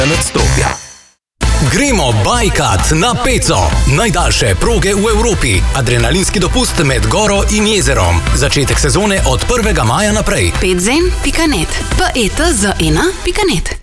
nadstropja. Gremo bajkat na Peco. Najdaljše proge v Evropi. Adrenalinski dopust med goro in jezerom. Začetek sezone od 1. maja naprej. Petzen.net. pet-z-ena.net